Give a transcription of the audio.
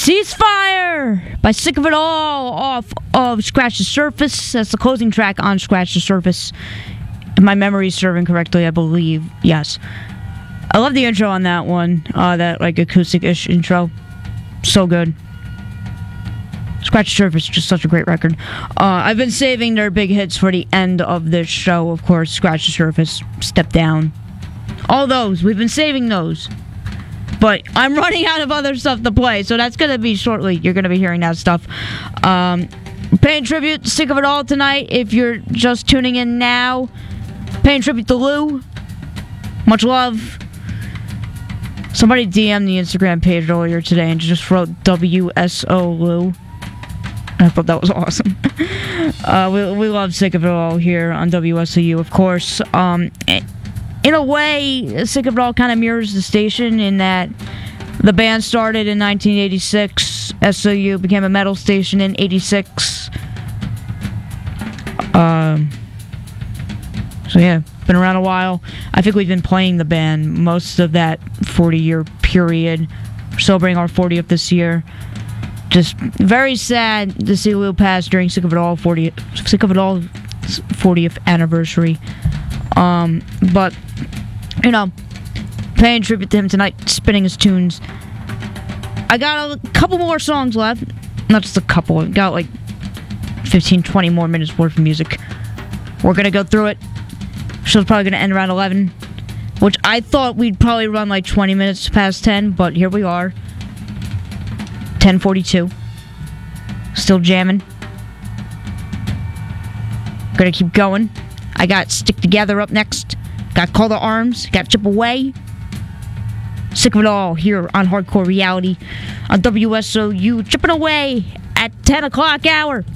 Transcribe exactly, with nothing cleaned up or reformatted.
Ceasefire by Sick of It All off of Scratch the Surface. That's the closing track on Scratch the Surface. If my memory is serving correctly, I believe. Yes. I love the intro on that one. Uh, that like acoustic-ish intro. So good. Scratch the Surface, just such a great record. Uh, I've been saving their big hits for the end of this show, of course. Scratch the Surface, Step Down. All those. We've been saving those. But I'm running out of other stuff to play, so that's going to be shortly. You're going to be hearing that stuff. Um, paying tribute to Sick of It All tonight. If you're just tuning in now, paying tribute to Lou. Much love. Somebody D M'd the Instagram page earlier today and just wrote W S O Lou. I thought that was awesome. uh, we, we love Sick of It All here on W S O U, of course. Um... In a way, Sick of It All kind of mirrors the station in that the band started in nineteen eighty-six. S O U became a metal station in eighty-six. Um, so yeah, been around a while. I think we've been playing the band most of that forty-year period. We're celebrating our fortieth this year. Just very sad to see Lou pass during Sick of It All fortieth, Sick of It All fortieth anniversary. Um, but, you know, paying tribute to him tonight, spinning his tunes. I got a couple more songs left. Not just a couple. I got like fifteen, twenty more minutes worth of music. We're going to go through it. Show's probably going to end around eleven, which I thought we'd probably run like twenty minutes past ten, but here we are. ten forty-two. Still jamming. Gonna keep going. I got Stick Together up next. Got Call to Arms. Got Chip Away. Sick of It All here on Hardcore Reality on W S O U. Chipping away at ten o'clock hour.